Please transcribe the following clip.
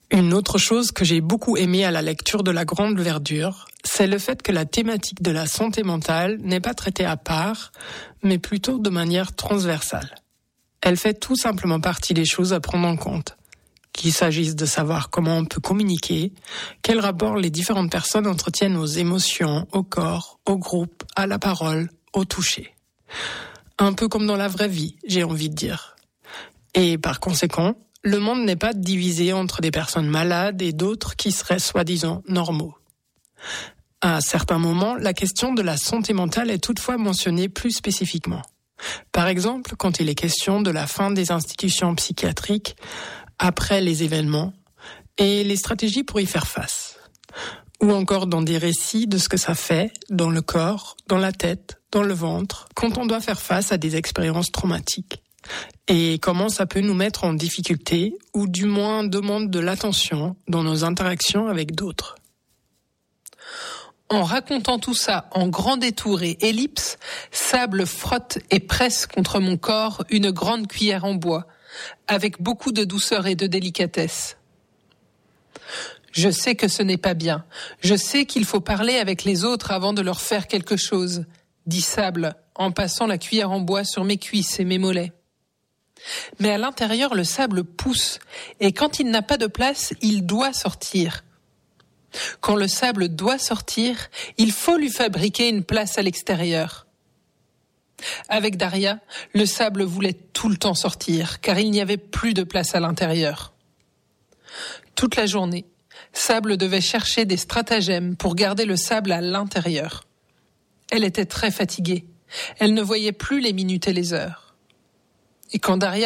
Une autre chose que j'ai beaucoup aimé à la lecture de La Grande Verdure, c'est le fait que la thématique de la santé mentale n'est pas traitée à part, mais plutôt de manière transversale. Elle fait tout simplement partie des choses à prendre en compte. Qu'il s'agisse de savoir comment on peut communiquer, quel rapport les différentes personnes entretiennent aux émotions, au corps, au groupe, à la parole, au toucher. Un peu comme dans la vraie vie, j'ai envie de dire. Et par conséquent, le monde n'est pas divisé entre des personnes malades et d'autres qui seraient soi-disant normaux. À certains moments, la question de la santé mentale est toutefois mentionnée plus spécifiquement. Par exemple, quand il est question de la fin des institutions psychiatriques après les événements et les stratégies pour y faire face. Ou encore dans des récits de ce que ça fait dans le corps, dans la tête, dans le ventre, quand on doit faire face à des expériences traumatiques. Et comment ça peut nous mettre en difficulté, ou du moins demande de l'attention dans nos interactions avec d'autres. En racontant tout ça en grand détour et ellipse, Sable frotte et presse contre mon corps une grande cuillère en bois, avec beaucoup de douceur et de délicatesse. Je sais que ce n'est pas bien. Je sais qu'il faut parler avec les autres avant de leur faire quelque chose, dit Sable, en passant la cuillère en bois sur mes cuisses et mes mollets. Mais à l'intérieur, le sable pousse, et quand il n'a pas de place, il doit sortir. Quand le sable doit sortir, il faut lui fabriquer une place à l'extérieur. Avec Daria, le sable voulait tout le temps sortir, car il n'y avait plus de place à l'intérieur. Toute la journée, Sable devait chercher des stratagèmes pour garder le sable à l'intérieur. Elle était très fatiguée. Elle ne voyait plus les minutes et les heures. Et quand Daria